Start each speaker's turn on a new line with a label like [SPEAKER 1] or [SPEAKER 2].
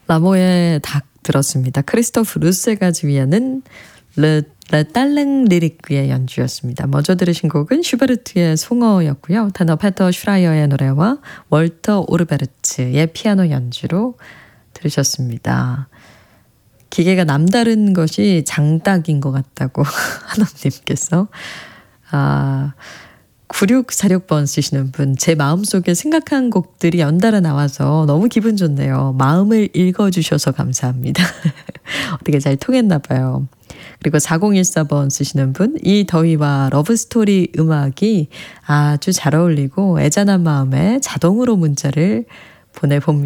[SPEAKER 1] 라모의 닭 들었습니다. 크리스토프 루세가 지휘하는 르 딸랭 리리크의 연주였습니다. 먼저 들으신 곡은 슈베르트의 송어였고요. 테너 페터 슈라이어의 노래와 월터 오르베르츠의 피아노 연주로 들으셨습니다. 기계가 남다른 것이 장닭인 것 같다고 하나님께서 9646번 쓰시는 분, 제 마음속에 생각한 곡들이 연달아 나와서 너무 기분 좋네요. 마음을 읽어주셔서 감사합니다. 어떻게 잘 통했나 봐요. 그리고 4014번 쓰시는 분, 이 더위와 러브스토리 음악이 아주 잘 어울리고 애잔한 마음에 자동으로 문자를 보내봅니다.